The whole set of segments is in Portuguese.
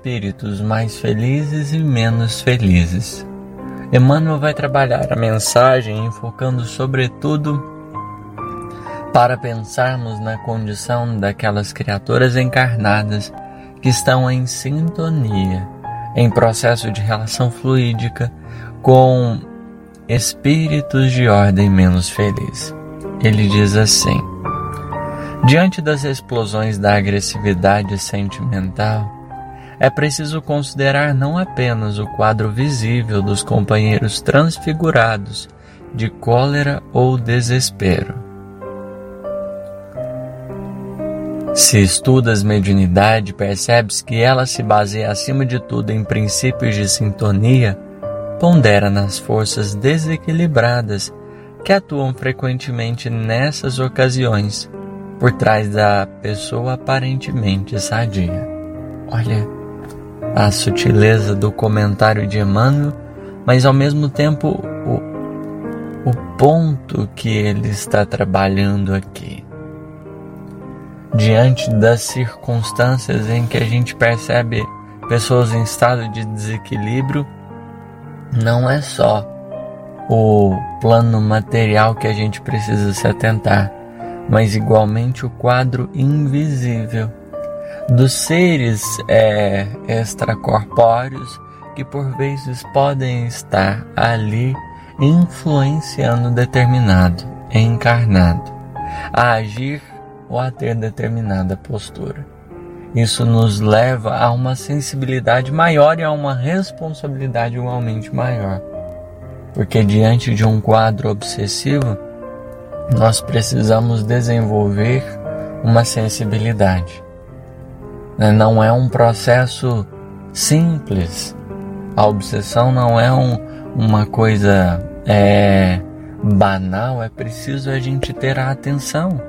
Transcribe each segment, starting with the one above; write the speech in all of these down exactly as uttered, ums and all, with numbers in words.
espíritos mais felizes e menos felizes. Emmanuel vai trabalhar a mensagem enfocando sobretudo para pensarmos na condição daquelas criaturas encarnadas que estão em sintonia, em processo de relação fluídica com espíritos de ordem menos feliz. Ele diz assim: diante das explosões da agressividade sentimental, é preciso considerar não apenas o quadro visível dos companheiros transfigurados de cólera ou desespero. Se estudas mediunidade, percebes que ela se baseia acima de tudo em princípios de sintonia, pondera nas forças desequilibradas que atuam frequentemente nessas ocasiões, por trás da pessoa aparentemente sadia. Olha a sutileza do comentário de Emmanuel, mas ao mesmo tempo o, o ponto que ele está trabalhando aqui. Diante das circunstâncias em que a gente percebe pessoas em estado de desequilíbrio, não é só o plano material que a gente precisa se atentar, mas igualmente o quadro invisível dos seres é, extracorpóreos que por vezes podem estar ali influenciando determinado encarnado a agir ou a ter determinada postura. Isso nos leva a uma sensibilidade maior e a uma responsabilidade igualmente maior, porque diante de um quadro obsessivo nós precisamos desenvolver uma sensibilidade. Não é um processo simples. A obsessão não é um, uma coisa é, banal. É preciso a gente ter a atenção.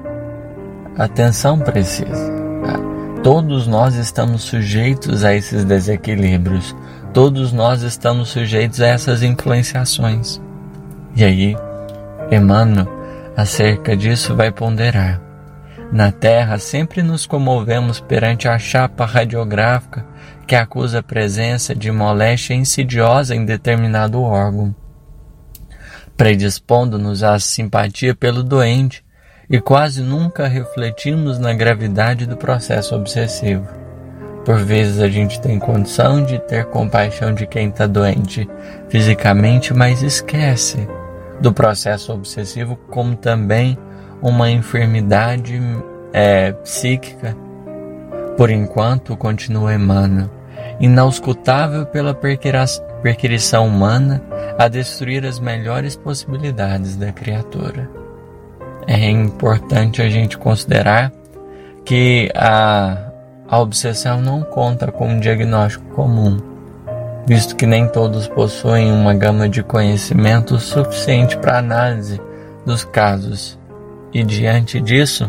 Atenção precisa. Todos nós estamos sujeitos a esses desequilíbrios. Todos nós estamos sujeitos a essas influenciações. E aí, Emmanuel, acerca disso, vai ponderar. Na Terra, sempre nos comovemos perante a chapa radiográfica que acusa a presença de moléstia insidiosa em determinado órgão, predispondo-nos à simpatia pelo doente, e quase nunca refletimos na gravidade do processo obsessivo. Por vezes a gente tem condição de ter compaixão de quem está doente fisicamente, mas esquece do processo obsessivo como também uma enfermidade é, psíquica. Por enquanto, continua Emmanuel, inauscultável pela perquirição humana a destruir as melhores possibilidades da criatura. É importante a gente considerar que a, a obsessão não conta com um diagnóstico comum, visto que nem todos possuem uma gama de conhecimento suficiente para análise dos casos. E diante disso,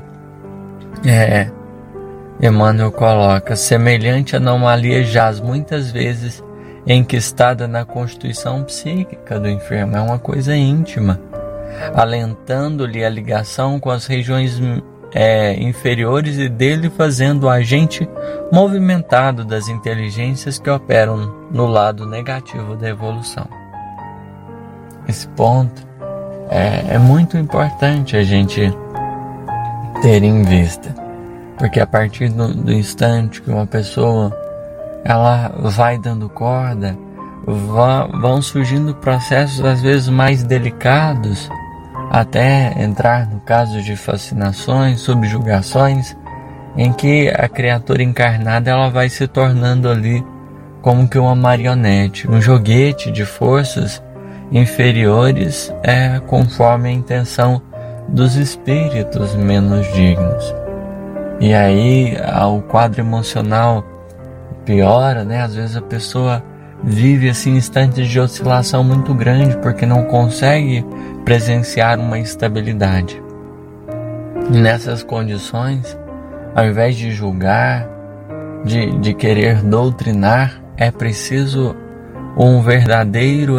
é, Emmanuel coloca: semelhante anomalia jaz muitas vezes enquistada na constituição psíquica do enfermo. É uma coisa íntima, alentando-lhe a ligação com as regiões é, inferiores e dele fazendo o agente movimentado das inteligências que operam no lado negativo da evolução. Esse ponto é, é muito importante a gente ter em vista, porque a partir do, do instante que uma pessoa ela vai dando corda, vá, vão surgindo processos às vezes mais delicados, até entrar no caso de fascinações, subjugações, em que a criatura encarnada ela vai se tornando ali como que uma marionete, um joguete de forças inferiores, é, conforme a intenção dos espíritos menos dignos. E aí o quadro emocional piora, né? Às vezes a pessoa vive assim instantes de oscilação muito grande porque não consegue presenciar uma estabilidade. E nessas condições, ao invés de julgar, de, de querer doutrinar, é preciso um verdadeiro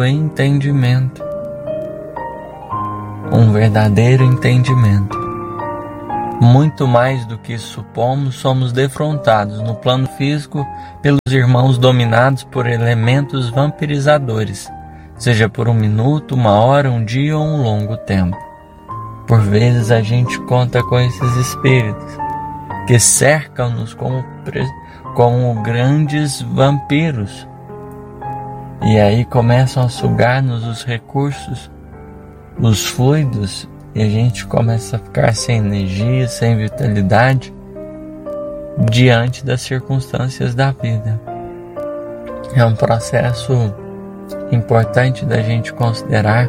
entendimento. Um verdadeiro entendimento. Muito mais do que supomos, somos defrontados no plano físico pelos irmãos dominados por elementos vampirizadores, seja por um minuto, uma hora, um dia ou um longo tempo. Por vezes a gente conta com esses espíritos que cercam-nos como, como grandes vampiros, e aí começam a sugar-nos os recursos, os fluidos, e a gente começa a ficar sem energia, sem vitalidade diante das circunstâncias da vida. É um processo importante da gente considerar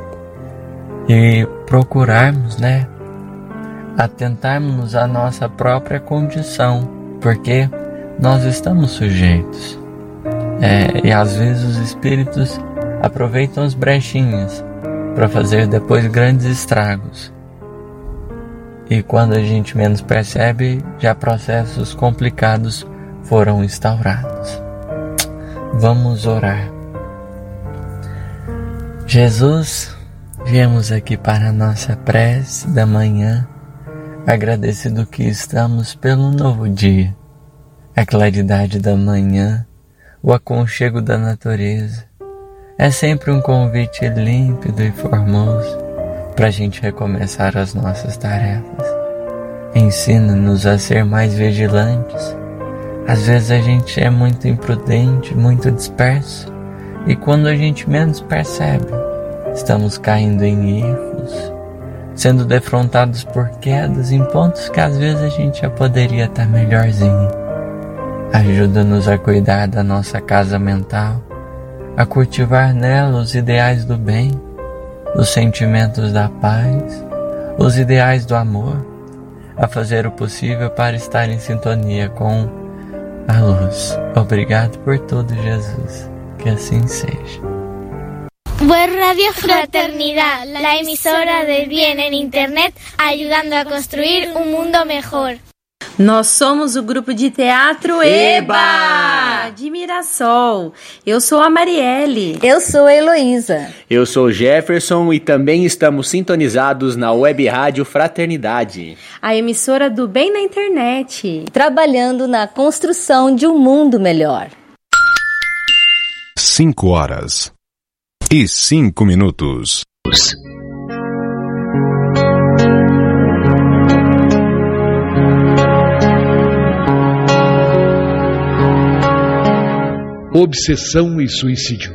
e procurarmos, né, atentarmos à nossa própria condição, porque nós estamos sujeitos. É, e às vezes os espíritos aproveitam as brechinhas para fazer depois grandes estragos. E quando a gente menos percebe, já processos complicados foram instaurados. Vamos orar. Jesus, viemos aqui para a nossa prece da manhã, agradecido que estamos pelo novo dia, a claridade da manhã, o aconchego da natureza. É sempre um convite límpido e formoso para a gente recomeçar as nossas tarefas. Ensina-nos a ser mais vigilantes. Às vezes a gente é muito imprudente, muito disperso, e quando a gente menos percebe, estamos caindo em erros, sendo defrontados por quedas em pontos que às vezes a gente já poderia estar melhorzinho. Ajuda-nos a cuidar da nossa casa mental, a cultivar nela os ideais do bem, os sentimentos da paz, os ideais do amor, a fazer o possível para estar em sintonia com a luz. Obrigado por tudo, Jesus. Que assim seja. Web Radio Fraternidad, la emisora del bien en Internet, ayudando a construir un mundo mejor. Nós somos o grupo de teatro Eba! de Mirassol. Eu sou a Marielle. Eu sou a Heloísa. Eu sou o Jefferson e também estamos sintonizados na Web Rádio Fraternidade, a emissora do bem na internet, trabalhando na construção de um mundo melhor. Cinco horas e cinco minutos. Obsessão e suicídio.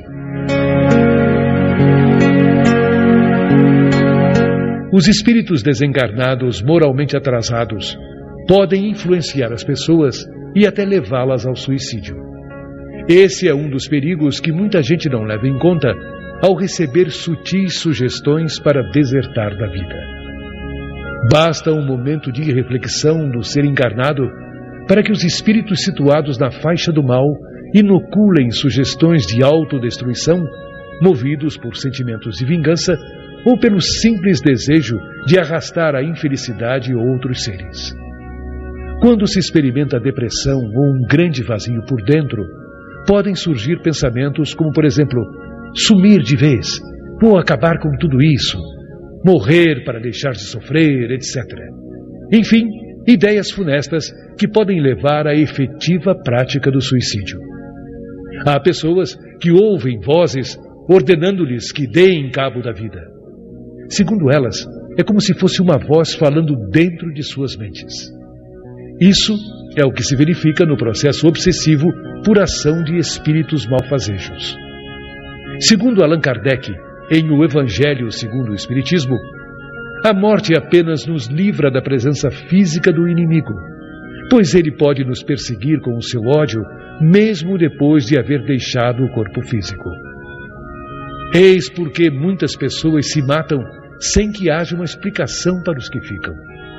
Os espíritos desencarnados moralmente atrasados podem influenciar as pessoas e até levá-las ao suicídio. Esse é um dos perigos que muita gente não leva em conta ao receber sutis sugestões para desertar da vida. Basta um momento de reflexão do ser encarnado para que os espíritos situados na faixa do mal inoculem sugestões de autodestruição, movidos por sentimentos de vingança ou pelo simples desejo de arrastar a infelicidade outros seres. Quando se experimenta depressão ou um grande vazio por dentro, podem surgir pensamentos como, por exemplo, sumir de vez, ou acabar com tudo isso, morrer para deixar de sofrer, etcétera. Enfim, ideias funestas que podem levar à efetiva prática do suicídio. Há pessoas que ouvem vozes ordenando-lhes que deem cabo da vida. Segundo elas, é como se fosse uma voz falando dentro de suas mentes. Isso é o que se verifica no processo obsessivo por ação de espíritos malfazejos. Segundo Allan Kardec, em O Evangelho segundo o Espiritismo, a morte apenas nos livra da presença física do inimigo, pois ele pode nos perseguir com o seu ódio mesmo depois de haver deixado o corpo físico. Eis porque muitas pessoas se matam sem que haja uma explicação para os que ficam.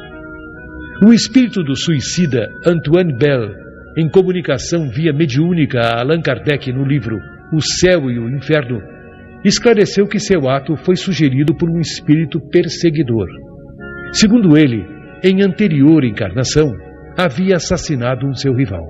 O espírito do suicida Antoine Bell, em comunicação via mediúnica a Allan Kardec no livro O Céu e o Inferno, esclareceu que seu ato foi sugerido por um espírito perseguidor. Segundo ele, em anterior encarnação, havia assassinado um seu rival.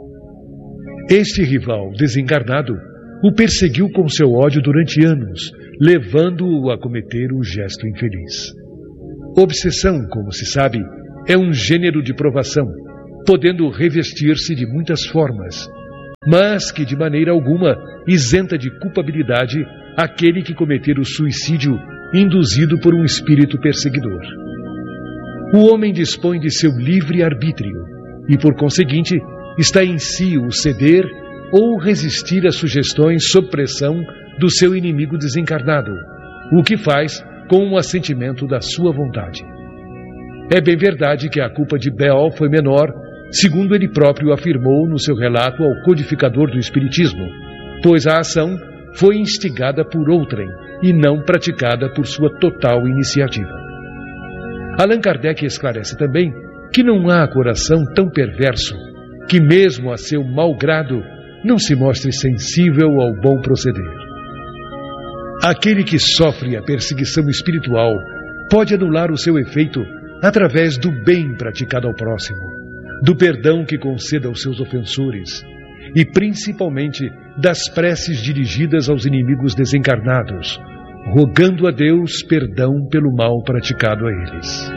Este rival desencarnado o perseguiu com seu ódio durante anos, levando-o a cometer o gesto infeliz. Obsessão, como se sabe, é um gênero de provação, podendo revestir-se de muitas formas, mas que de maneira alguma isenta de culpabilidade aquele que cometer o suicídio induzido por um espírito perseguidor. O homem dispõe de seu livre arbítrio e, por conseguinte, está em si o ceder ou resistir às sugestões sob pressão do seu inimigo desencarnado, o que faz com o assentimento da sua vontade. É bem verdade que a culpa de Beol foi menor, segundo ele próprio afirmou no seu relato ao codificador do Espiritismo, pois a ação foi instigada por outrem e não praticada por sua total iniciativa. Allan Kardec esclarece também que não há coração tão perverso que, mesmo a seu mau grado, não se mostre sensível ao bom proceder. Aquele que sofre a perseguição espiritual pode anular o seu efeito através do bem praticado ao próximo, do perdão que conceda aos seus ofensores e, principalmente, das preces dirigidas aos inimigos desencarnados, rogando a Deus perdão pelo mal praticado a eles.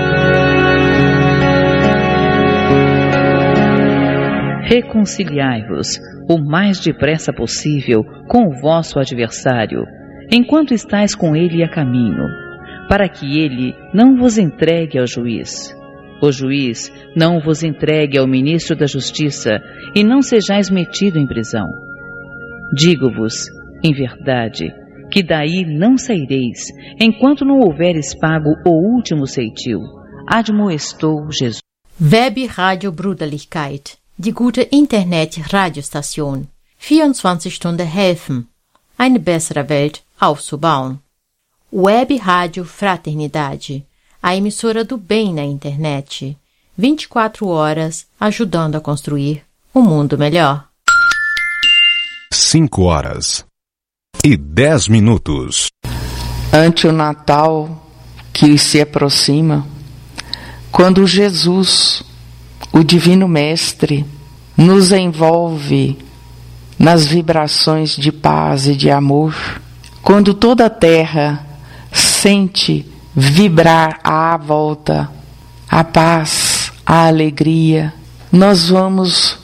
Reconciliai-vos o mais depressa possível com o vosso adversário, enquanto estáis com ele a caminho, para que ele não vos entregue ao juiz. O juiz não vos entregue ao ministro da Justiça e não sejais metido em prisão. Digo-vos, em verdade, que daí não saireis, enquanto não houveres pago o último ceitil. Admoestou Jesus. Web Radio Bruderlichkeit, die gute Internet-Radiostation. vierundzwanzig Stunden helfen, eine bessere Welt aufzubauen. Web Rádio Fraternidade, a emissora do bem na internet. vinte e quatro horas ajudando a construir um mundo melhor. Cinco horas e dez minutos. Ante o Natal que se aproxima, quando Jesus, o Divino Mestre, nos envolve nas vibrações de paz e de amor, quando toda a terra sente vibrar à volta a paz, a alegria, nós vamos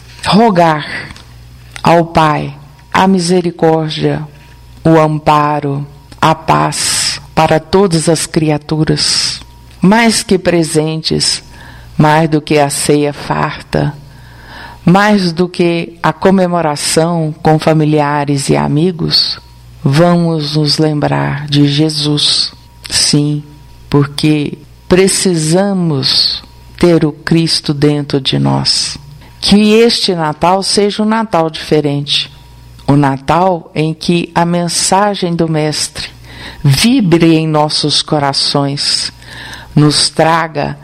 rogar ao Pai a misericórdia, o amparo, a paz para todas as criaturas. Mais que presentes, mais do que a ceia farta, mais do que a comemoração com familiares e amigos, vamos nos lembrar de Jesus. Sim, porque precisamos ter o Cristo dentro de nós. Que este Natal seja um Natal diferente. O Natal em que a mensagem do Mestre vibre em nossos corações, nos traga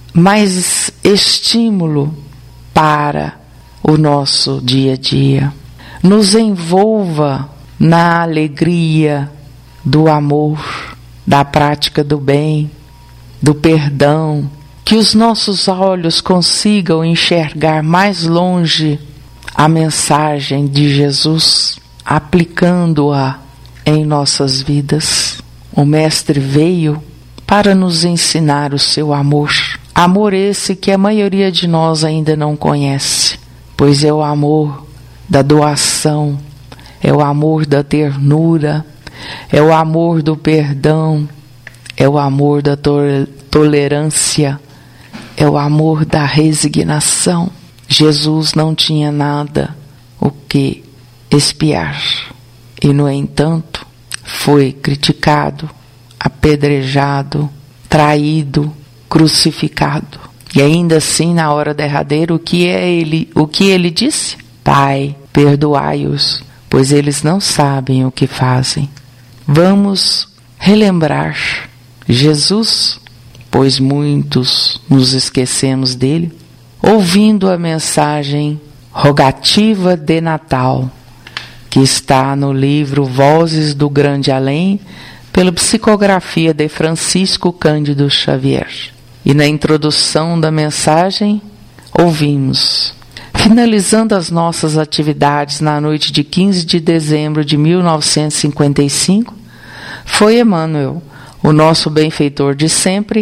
mais estímulo para o nosso dia a dia, nos envolva na alegria do amor, da prática do bem, do perdão, que os nossos olhos consigam enxergar mais longe a mensagem de Jesus, aplicando-a em nossas vidas. O Mestre veio para nos ensinar o seu amor, amor esse que a maioria de nós ainda não conhece, pois é o amor da doação, é o amor da ternura, é o amor do perdão, é o amor da to- tolerância, é o amor da resignação. Jesus não tinha nada o que expiar e, no entanto, foi criticado, apedrejado, traído, crucificado. E ainda assim, na hora derradeira, o que é ele, o que ele disse? Pai, perdoai-os, pois eles não sabem o que fazem. Vamos relembrar Jesus, pois muitos nos esquecemos dele, ouvindo a mensagem rogativa de Natal, que está no livro Vozes do Grande Além, pela psicografia de Francisco Cândido Xavier. E na introdução da mensagem, ouvimos: finalizando as nossas atividades na noite de quinze de dezembro de mil novecentos e cinquenta e cinco, foi Emmanuel, o nosso benfeitor de sempre,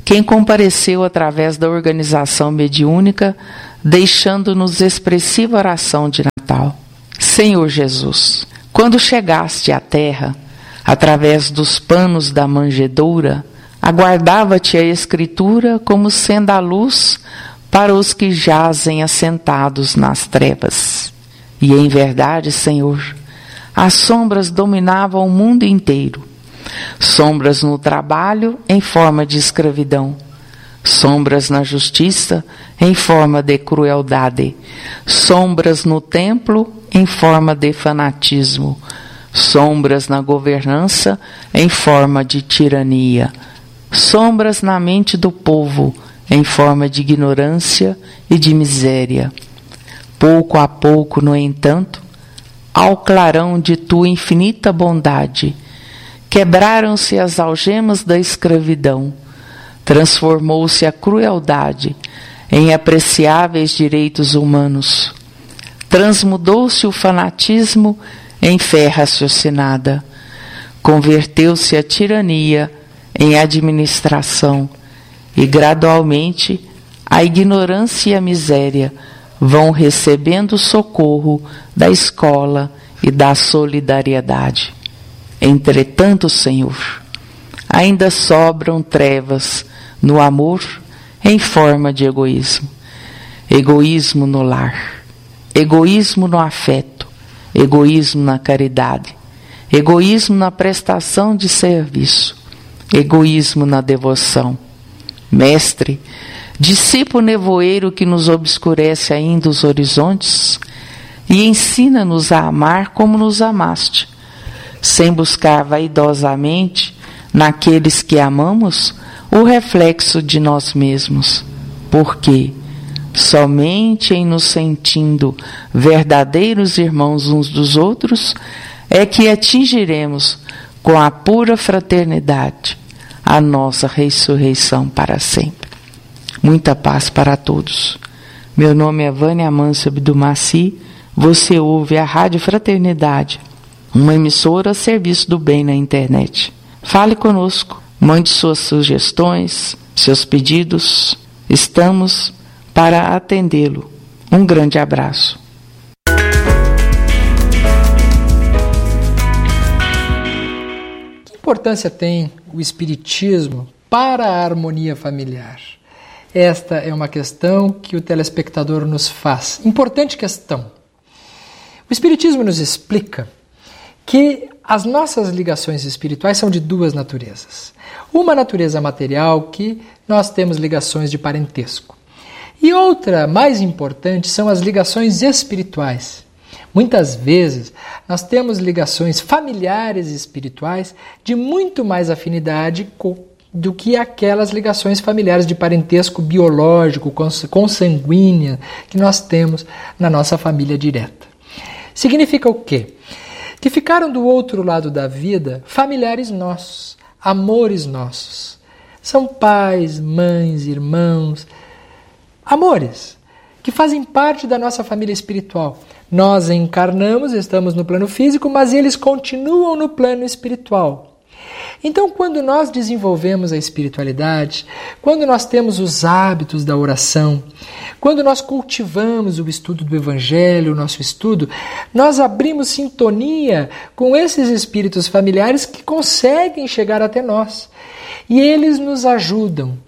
quem compareceu através da organização mediúnica, deixando-nos expressiva oração de Natal. Senhor Jesus, quando chegaste à terra, através dos panos da manjedoura, aguardava-te a Escritura como sendo a luz para os que jazem assentados nas trevas. E em verdade, Senhor, as sombras dominavam o mundo inteiro. Sombras no trabalho em forma de escravidão. Sombras na justiça em forma de crueldade. Sombras no templo em forma de fanatismo. Sombras na governança em forma de tirania. Sombras na mente do povo em forma de ignorância e de miséria. Pouco a pouco, no entanto, ao clarão de tua infinita bondade, quebraram-se as algemas da escravidão, transformou-se a crueldade em apreciáveis direitos humanos, transmudou-se o fanatismo em fé raciocinada, converteu-se a tirania em administração e, gradualmente, a ignorância e a miséria vão recebendo socorro da escola e da solidariedade. Entretanto, Senhor, ainda sobram trevas no amor em forma de egoísmo. Egoísmo no lar, egoísmo no afeto, egoísmo na caridade, egoísmo na prestação de serviço, egoísmo na devoção. Mestre, dissipa o nevoeiro que nos obscurece ainda os horizontes e ensina-nos a amar como nos amaste, sem buscar vaidosamente naqueles que amamos o reflexo de nós mesmos, porque somente em nos sentindo verdadeiros irmãos uns dos outros é que atingiremos com a pura fraternidade a nossa ressurreição para sempre. Muita paz para todos. Meu nome é Vânia Amância Abdumaci. Você ouve a Rádio Fraternidade, uma emissora a serviço do bem na internet. Fale conosco, mande suas sugestões, seus pedidos. Estamos para atendê-lo. Um grande abraço. Que importância tem o Espiritismo para a harmonia familiar? Esta é uma questão que o telespectador nos faz. Importante questão. O Espiritismo nos explica que as nossas ligações espirituais são de duas naturezas. Uma natureza material, que nós temos ligações de parentesco. E outra, mais importante, são as ligações espirituais. Muitas vezes nós temos ligações familiares e espirituais de muito mais afinidade com do que aquelas ligações familiares de parentesco biológico, consanguínea, que nós temos na nossa família direta. Significa o quê? Que ficaram do outro lado da vida familiares nossos, amores nossos. São pais, mães, irmãos, amores, que fazem parte da nossa família espiritual. Nós encarnamos, estamos no plano físico, mas eles continuam no plano espiritual. Então, quando nós desenvolvemos a espiritualidade, quando nós temos os hábitos da oração, quando nós cultivamos o estudo do Evangelho, o nosso estudo, nós abrimos sintonia com esses espíritos familiares que conseguem chegar até nós. E eles nos ajudam.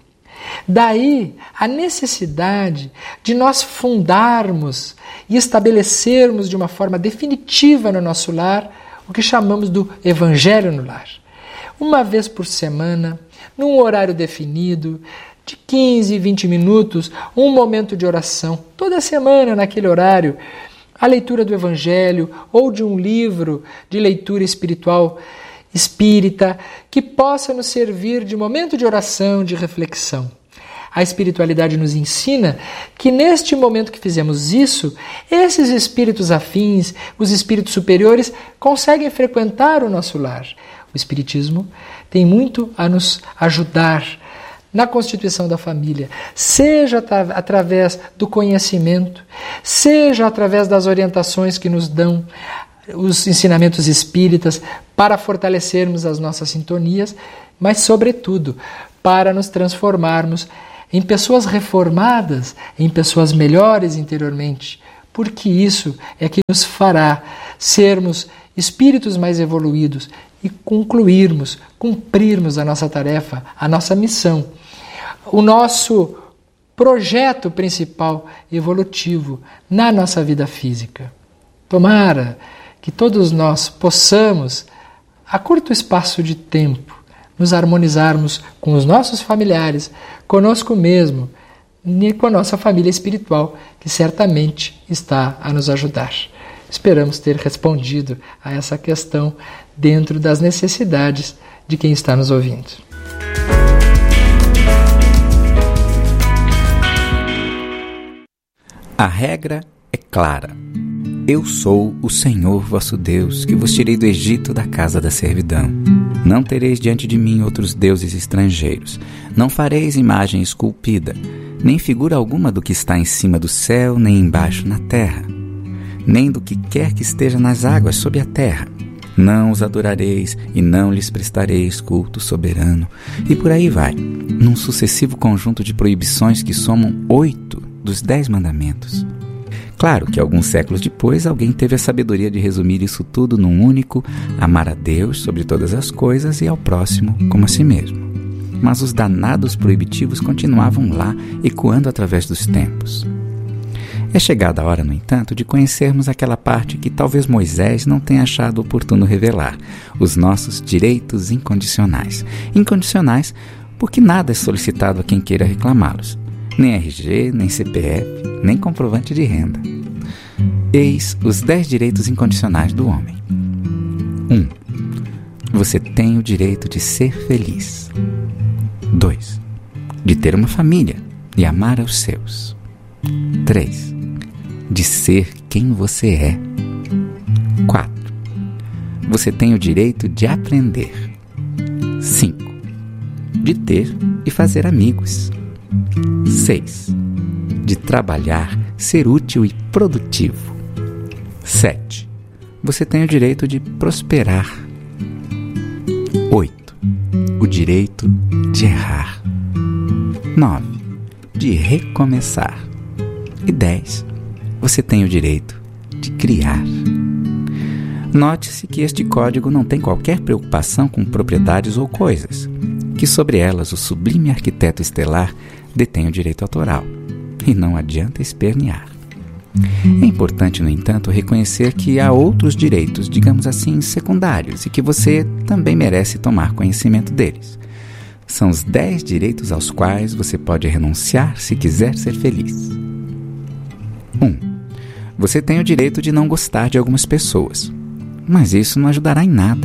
Daí a necessidade de nós fundarmos e estabelecermos de uma forma definitiva no nosso lar o que chamamos do Evangelho no lar. Uma vez por semana, num horário definido, de quinze, vinte minutos, um momento de oração. Toda semana, naquele horário, a leitura do Evangelho ou de um livro de leitura espiritual espírita que possa nos servir de momento de oração, de reflexão. A espiritualidade nos ensina que neste momento que fizemos isso, esses espíritos afins, os espíritos superiores, conseguem frequentar o nosso lar. O Espiritismo tem muito a nos ajudar na constituição da família, seja atra- através do conhecimento, seja através das orientações que nos dão os ensinamentos espíritas para fortalecermos as nossas sintonias, mas, sobretudo, para nos transformarmos em pessoas reformadas, em pessoas melhores interiormente, porque isso é que nos fará sermos espíritos mais evoluídos e concluirmos, cumprirmos a nossa tarefa, a nossa missão, o nosso projeto principal evolutivo na nossa vida física. Tomara que todos nós possamos, a curto espaço de tempo, nos harmonizarmos com os nossos familiares, conosco mesmo e com a nossa família espiritual, que certamente está a nos ajudar. Esperamos ter respondido a essa questão dentro das necessidades de quem está nos ouvindo. A regra é clara. Eu sou o Senhor vosso Deus, que vos tirei do Egito, da casa da servidão. Não tereis diante de mim outros deuses estrangeiros. Não fareis imagem esculpida, nem figura alguma do que está em cima do céu, nem embaixo na terra, nem do que quer que esteja nas águas sob a terra. Não os adorareis e não lhes prestareis culto soberano. E por aí vai, num sucessivo conjunto de proibições que somam oito dos dez mandamentos. Claro que alguns séculos depois alguém teve a sabedoria de resumir isso tudo num único: amar a Deus sobre todas as coisas e ao próximo como a si mesmo. Mas os danados proibitivos continuavam lá, ecoando através dos tempos. É chegada a hora, no entanto, de conhecermos aquela parte que talvez Moisés não tenha achado oportuno revelar: os nossos direitos incondicionais. Incondicionais porque nada é solicitado a quem queira reclamá-los. Nem R G, nem C P F, nem comprovante de renda. Eis os dez direitos incondicionais do homem. um. Você tem o direito de ser feliz. dois. De ter uma família e amar aos seus. três. De ser quem você é. quatro. Você tem o direito de aprender. cinco. De ter e fazer amigos. seis. De trabalhar, ser útil e produtivo. sete. Você tem o direito de prosperar. oito. O direito de errar. nove. De recomeçar. E dez. Você tem o direito de criar. Note-se que este código não tem qualquer preocupação com propriedades ou coisas, que sobre elas o sublime arquiteto estelar detém o direito autoral, e não adianta espernear. É importante, no entanto, reconhecer que há outros direitos, digamos assim, secundários, e que você também merece tomar conhecimento deles. São os dez direitos aos quais você pode renunciar se quiser ser feliz. um. Você tem o direito de não gostar de algumas pessoas, mas isso não ajudará em nada.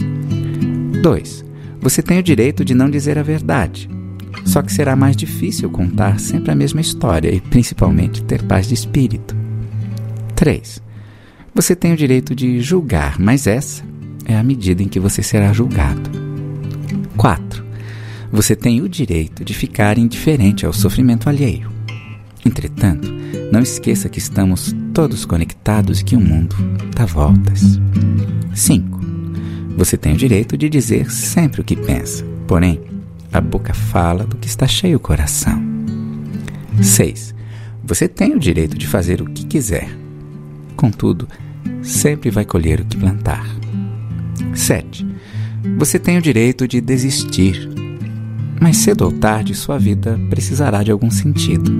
dois. Você tem o direito de não dizer a verdade, só que será mais difícil contar sempre a mesma história e, principalmente, ter paz de espírito. três. Você tem o direito de julgar, mas essa é a medida em que você será julgado. quatro. Você tem o direito de ficar indiferente ao sofrimento alheio. Entretanto, não esqueça que estamos todos conectados e que o mundo dá voltas. cinco. Você tem o direito de dizer sempre o que pensa, porém, a boca fala do que está cheio o coração. seis. Você tem o direito de fazer o que quiser. Contudo, sempre vai colher o que plantar. sete. Você tem o direito de desistir, mas cedo ou tarde sua vida precisará de algum sentido.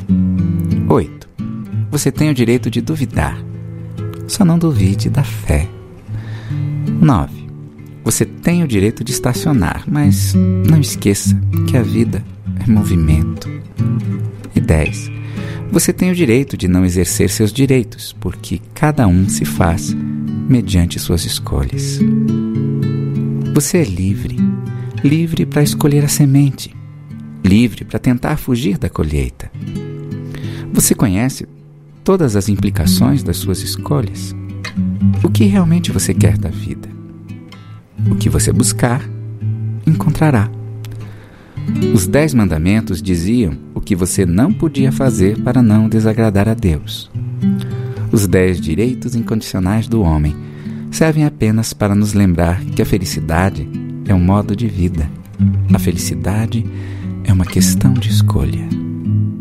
oito. Você tem o direito de duvidar. Só não duvide da fé. nove. Você tem o direito de estacionar, mas não esqueça que a vida é movimento. E dez. Você tem o direito de não exercer seus direitos, porque cada um se faz mediante suas escolhas. Você é livre, livre para escolher a semente, livre para tentar fugir da colheita. Você conhece todas as implicações das suas escolhas? O que realmente você quer da vida? O que você buscar, encontrará. Os dez mandamentos diziam o que você não podia fazer para não desagradar a Deus. Os dez direitos incondicionais do homem servem apenas para nos lembrar que a felicidade é um modo de vida. A felicidade é uma questão de escolha.